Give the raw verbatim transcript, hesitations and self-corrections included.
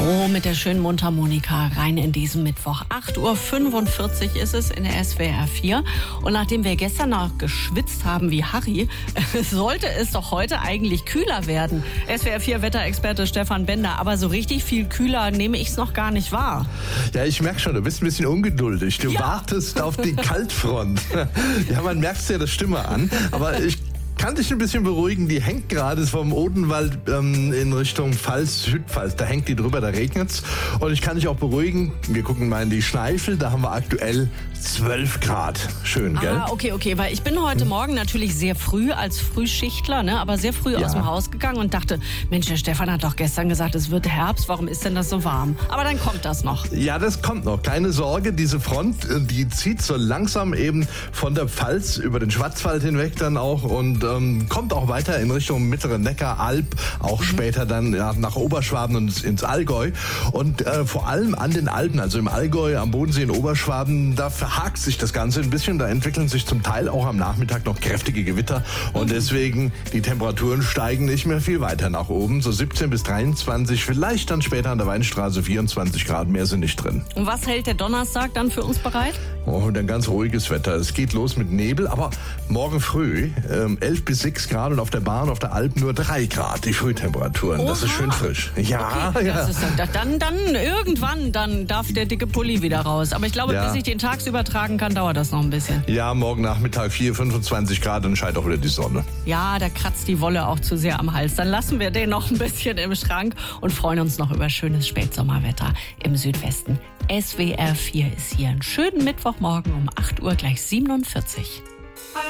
Oh, mit der schönen Mundharmonika rein in diesen Mittwoch. acht Uhr fünfundvierzig ist es in der S W R vier. Und nachdem wir gestern noch geschwitzt haben wie Harry, sollte es doch heute eigentlich kühler werden. S W R vier Wetterexperte Stefan Bender. Aber so richtig viel kühler nehme ich es noch gar nicht wahr. Ja, ich merke schon, du bist ein bisschen ungeduldig. Du ja. wartest auf die Kaltfront. Ja, man merkt es dir der Stimme an. Aber ich kann dich ein bisschen beruhigen, die hängt gerade vom Odenwald ähm, in Richtung Pfalz, Südpfalz. Da hängt die drüber, da regnet's. Und ich kann dich auch beruhigen, wir gucken mal in die Schneifel, da haben wir aktuell zwölf Grad. Schön, gell? Ah, okay, okay, weil ich bin heute Morgen natürlich sehr früh als Frühschichtler, ne, aber sehr früh ja. aus dem Haus gegangen und dachte, Mensch, der Stefan hat doch gestern gesagt, es wird Herbst, warum ist denn das so warm? Aber dann kommt das noch. Ja, das kommt noch. Keine Sorge, diese Front, die zieht so langsam eben von der Pfalz über den Schwarzwald hinweg dann auch und ähm, kommt auch weiter in Richtung mittlere Neckar, Alb, auch mhm. später dann ja, nach Oberschwaben und ins Allgäu. Und äh, vor allem an den Alpen, also im Allgäu, am Bodensee in Oberschwaben, da verhakt sich das Ganze ein bisschen. Da entwickeln sich zum Teil auch am Nachmittag noch kräftige Gewitter. Und mhm. deswegen, die Temperaturen steigen nicht mehr viel weiter nach oben. So siebzehn bis dreiundzwanzig, vielleicht dann später an der Weinstraße vierundzwanzig Grad, mehr sind nicht drin. Und was hält der Donnerstag dann für uns bereit? Oh, ein ganz ruhiges Wetter. Es geht los mit Nebel, aber morgen früh ähm, elf bis sechs Grad und auf der Bahn, auf der Alp nur drei Grad, die Frühtemperaturen. Oha. Das ist schön frisch. Ja, okay, ja. Das ist, dann, dann irgendwann, dann darf der dicke Pulli wieder raus. Aber ich glaube, ja. bis ich den tagsüber tragen kann, dauert das noch ein bisschen. Ja, morgen Nachmittag vier, fünfundzwanzig Grad und scheint auch wieder die Sonne. Ja, da kratzt die Wolle auch zu sehr am Hals. Dann lassen wir den noch ein bisschen im Schrank und freuen uns noch über schönes Spätsommerwetter im Südwesten. S W R vier ist hier. Einen schönen Mittwochmorgen um acht Uhr gleich siebenundvierzig.